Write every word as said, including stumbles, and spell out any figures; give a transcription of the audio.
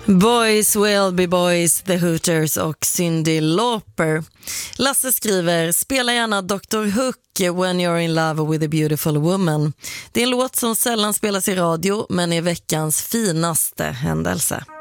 Boys will be boys, The Hooters och Cyndi Lauper. Lasse skriver, spela gärna doktor Hook When You're in Love with a Beautiful Woman. Det är en låt som sällan spelas i radio men är veckans finaste händelse.